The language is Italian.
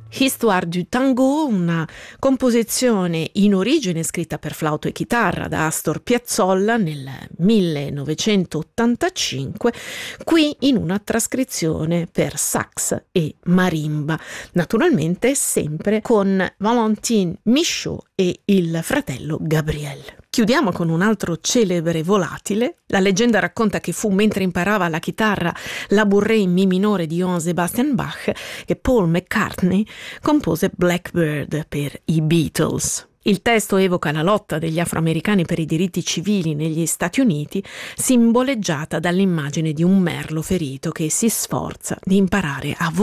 Histoire du Tango, una composizione in origine scritta per flauto e chitarra da Astor Piazzolla nel 1985, qui in una trascrizione per sax e marimba, naturalmente sempre con Valentine Michaud e il fratello Gabriel. Chiudiamo con un altro celebre volatile. La leggenda racconta che fu mentre imparava la chitarra la Bourrée in mi minore di Johann Sebastian Bach che Paul McCartney compose Blackbird per i Beatles. Il testo evoca la lotta degli afroamericani per i diritti civili negli Stati Uniti, simboleggiata dall'immagine di un merlo ferito che si sforza di imparare a volare.